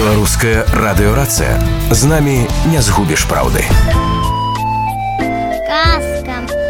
Беларуская радыёрацыя. З намі не згубіш праўды. Казка.